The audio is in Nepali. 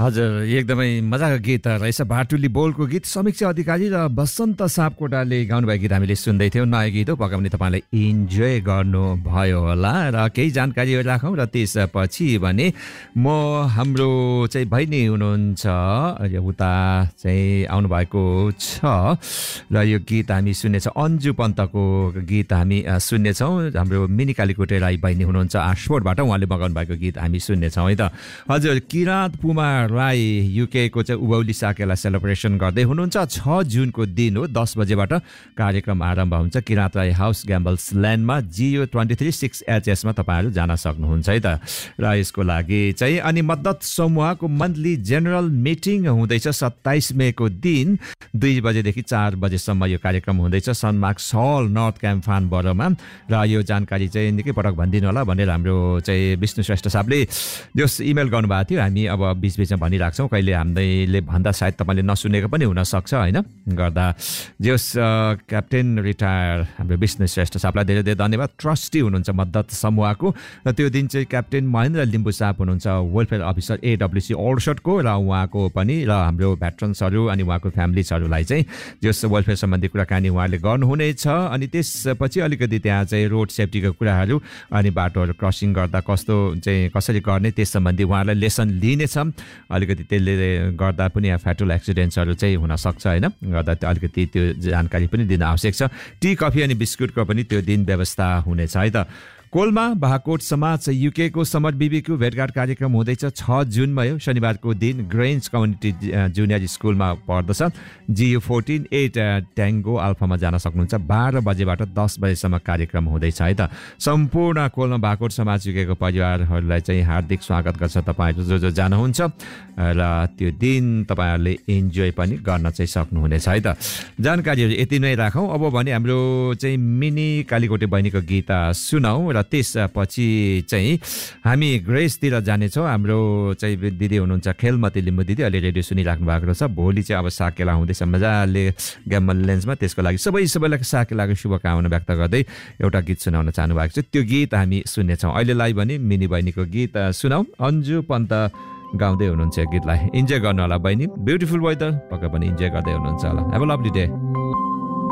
हजुर एकदमै मजाको गीत रहेछ भाटुली बोलको गीत समीक्षा अधिकारी र बसन्त सापकोटाले गाउनुभएको गीत हामीले सुन्दै थियौँ नयाँ गीत हो पक्का पनि तपाईँले इन्जोय गर्नुभयो होला र केही जानकारी राखौँ र त्यसपछि भने म हाम्रो चाहिँ बहिनी हुनुहुन्छ उता चाहिँ आउनुभएको छ र यो गीत हामी सुन्नेछौँ अन्जु पन्तको गीत हामी सुन्नेछौँ हाम्रो मिनी कालीकोटे राई बहिनी हुनुहुन्छ आशोरबाट उहाँले बगाउनु भएको गीत हामी सुन्नेछौँ है त हजुर किराँत पुमा राई युकेको चाहिँ उभौली साकेला सेलिब्रेसन गर्दै हुनुहुन्छ 6 जुनको दिन हो 10 बजेबाट कार्यक्रम आरम्भ हुन्छ किराँत राई हाउस ग्याम्बल्स ल्यान्डमा जियो 236HS मा तपाईँहरू जान सक्नुहुन्छ है त र यसको लागि चाहिँ अनि मद्दत समूहको मन्थली जेनरल मिटिङ हुँदैछ 27 मेको दिन 2 बजेदेखि 4 बजेसम्म यो कार्यक्रम हुँदैछ सनमार्क हल नर्थ क्याम्प फानबरमा र यो जानकारी चाहिँ निकै पटक भनिदिनु होला भनेर हाम्रो चाहिँ विष्णु श्रेष्ठ साहबले जस इमेल गर्नुभएको थियो हामी अब बीचमा भनिराख्छौँ कहिले हामीले भन्दा सायद तपाईँले नसुनेको पनि हुनसक्छ होइन गर्दा जस क्याप्टेन रिटायर हाम्रो विष्णु श्रेष्ठ साहबलाई धेरै धेरै धन्यवाद ट्रस्टी हुनुहुन्छ मद्दत समूहको र त्यो दिन चाहिँ क्याप्टेन महेन्द्र लिम्बू साहब हुनुहुन्छ वेलफेयर अफिसर AWC ओल्डसटको र उहाँको पनि र हाम्रो भेटरन्सहरू अनि उहाँको फ्यामिलीजहरूलाई चाहिँ जस वेलफेयर सम्बन्धी कुराकानी उहाँले गर्नुहुनेछ अनि त्यसपछि अलिकति त्यहाँ चाहिँ रोड सेफ्टीको कुराहरू अनि बाटोहरू क्रसिङ गर्दा कस्तो चाहिँ कसरी गर्ने त्यस सम्बन्धी उहाँलाई लेसन लिनेछ अलिकति त्यसले गर्दा पनि फ्याटल एक्सिडेन्ट्सहरू चाहिँ हुनसक्छ होइन गर्दा अलिकति त्यो जानकारी पनि दिन आवश्यक छ टी कफी अनि बिस्कुटको पनि त्यो दिन व्यवस्था हुनेछ है त कोलमा बाहाकोट समाज युकेको समर बिबीक्यू भेटघाट कार्यक्रम हुँदैछ 6 जुनमा हो शनिबारको दिन ग्रेन्ज कम्युनिटी जुनियर स्कुलमा पर्दछ जियो 14 ट्याङ्गो अल्फामा जान सक्नुहुन्छ 12 बजेबाट 10 बजेसम्म कार्यक्रम हुँदैछ है त सम्पूर्ण कोलमा बाहाकोट समाज युकेको परिवारहरूलाई चाहिँ हार्दिक स्वागत गर्छ तपाईँहरू जो जानुहुन्छ र त्यो दिन तपाईँहरूले इन्जोय पनि गर्न चाहिँ सक्नुहुनेछ है त जानकारीहरू यति नै राखौँ अब भने हाम्रो चाहिँ मिनी कालीकोटे बहिनीको गीत सुनौँ र त्यसपछि चाहिँ हामी ग्रेसतिर जानेछौँ हाम्रो चाहिँ दिदी हुनुहुन्छ खेलमती लिम्बू दिदी अहिले रेडियो सुनिराख्नु भएको छ भोलि चाहिँ अब साकेला हुँदैछ मजाले ग्याम्बल लेन्समा त्यसको लागि सबैलाई साकेलाको शुभकामना व्यक्त गर्दै एउटा गीत सुनाउन चाहनु भएको छ त्यो गीत हामी सुन्नेछौँ अहिलेलाई भने मिनी बहिनीको गीत सुनाउँ अन्जु पन्त गाउँदै हुनुहुन्छ गीतलाई इन्जोय गर्नु होला बहिनी ब्युटिफुल वेदर पक्का पनि इन्जोय गर्दै हुनुहुन्छ होला हेभ अ लभली डे